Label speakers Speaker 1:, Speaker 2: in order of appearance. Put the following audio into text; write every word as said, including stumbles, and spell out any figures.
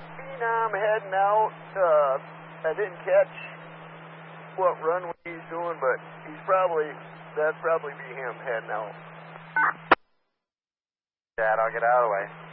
Speaker 1: Phenom heading out. Uh, I didn't catch what runway he's doing, but he's probably, that'd probably be him heading out.
Speaker 2: Dad, I'll get out of the way.